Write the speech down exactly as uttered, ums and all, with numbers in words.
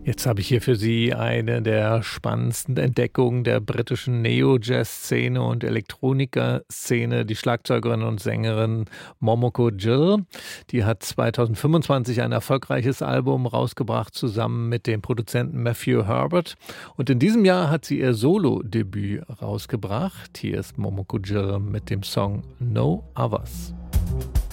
Jetzt habe ich hier für Sie eine der spannendsten Entdeckungen der britischen Neo-Jazz-Szene und Elektroniker-Szene, die Schlagzeugerin und Sängerin Momoko Gill. Die hat zwanzig fünfundzwanzig ein erfolgreiches Album rausgebracht, zusammen mit dem Produzenten Matthew Herbert. Und in diesem Jahr hat sie ihr Solo-Debüt rausgebracht. Hier ist Momoko Gill mit dem Song No Others.